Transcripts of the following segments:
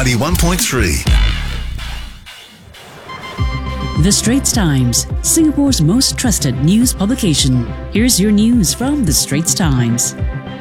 91.3. The Straits Times, Singapore's most trusted news publication. Here's your news from The Straits Times.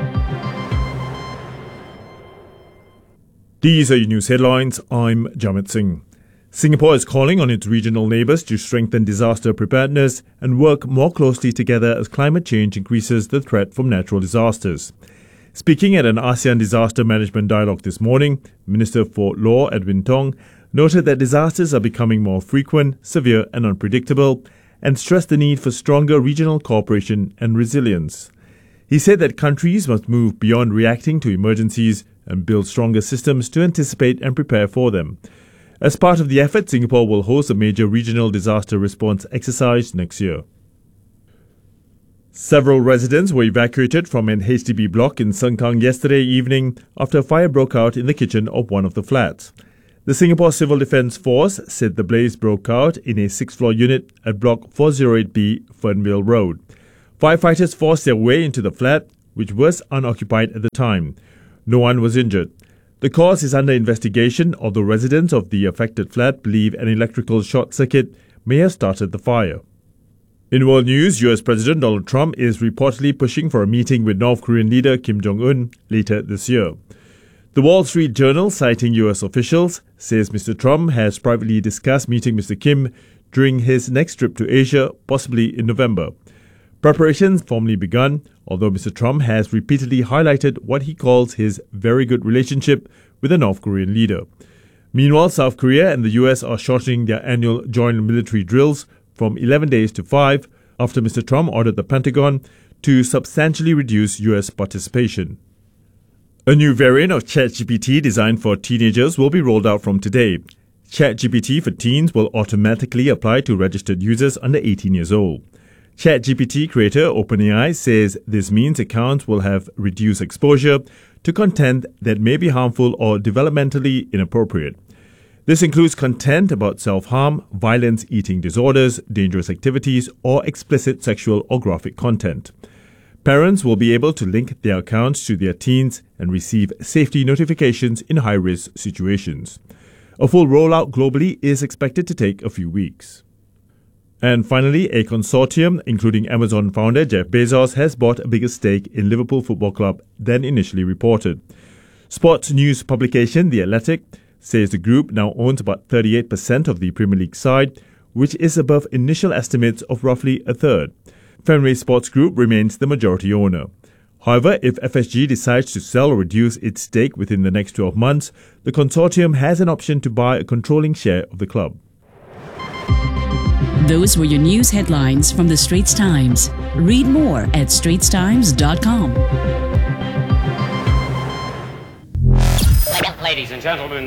These are your news headlines. I'm Jamit Singh. Singapore is calling on its regional neighbours to strengthen disaster preparedness and work more closely together as climate change increases the threat from natural disasters. Speaking at an ASEAN Disaster Management Dialogue this morning, Minister for Law Edwin Tong noted that disasters are becoming more frequent, severe and unpredictable, and stressed the need for stronger regional cooperation and resilience. He said that countries must move beyond reacting to emergencies and build stronger systems to anticipate and prepare for them. As part of the effort, Singapore will host a major regional disaster response exercise next year. Several residents were evacuated from an HDB block in Sengkang yesterday evening after a fire broke out in the kitchen of one of the flats. The Singapore Civil Defence Force said the blaze broke out in a 6th-floor unit at Block 408B, Fernvale Road. Firefighters forced their way into the flat, which was unoccupied at the time. No one was injured. The cause is under investigation, although residents of the affected flat believe an electrical short circuit may have started the fire. In world news, US President Donald Trump is reportedly pushing for a meeting with North Korean leader Kim Jong-un later this year. The Wall Street Journal, citing US officials, says Mr. Trump has privately discussed meeting Mr. Kim during his next trip to Asia, possibly in November. Preparations formally begun, although Mr. Trump has repeatedly highlighted what he calls his very good relationship with the North Korean leader. Meanwhile, South Korea and the US are shortening their annual joint military drills from 11 days to 5 after Mr. Trump ordered the Pentagon to substantially reduce US participation. A new variant of ChatGPT designed for teenagers will be rolled out from today. ChatGPT for teens will automatically apply to registered users under 18 years old. ChatGPT creator OpenAI says this means accounts will have reduced exposure to content that may be harmful or developmentally inappropriate. This includes content about self-harm, violence, eating disorders, dangerous activities, or explicit sexual or graphic content. Parents will be able to link their accounts to their teens and receive safety notifications in high-risk situations. A full rollout globally is expected to take a few weeks. And finally, a consortium, including Amazon founder Jeff Bezos, has bought a bigger stake in Liverpool Football Club than initially reported. Sports news publication The Athletic says the group now owns about 38% of the Premier League side, which is above initial estimates of roughly a third. Fenway Sports Group remains the majority owner. However, if FSG decides to sell or reduce its stake within the next 12 months, the consortium has an option to buy a controlling share of the club. Those were your news headlines from The Straits Times. Read more at straitstimes.com. Ladies and gentlemen,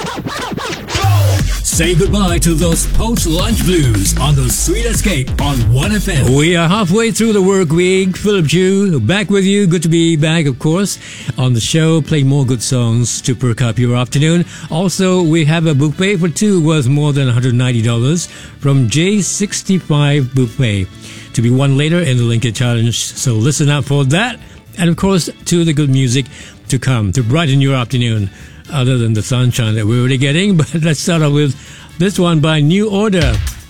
say goodbye to those post-lunch blues on the Sweet Escape on 1FM. We are halfway through the work week. Philip Chu back with you. Good to be back, of course, on the show, playing more good songs to perk up your afternoon. Also, we have a buffet for two worth more than $190 from J65 Buffet to be won later in the Linkage Challenge. So listen out for that. And of course, to the good music to come to brighten your afternoon, other than the sunshine that we're already getting. But let's start off with this one by New Order.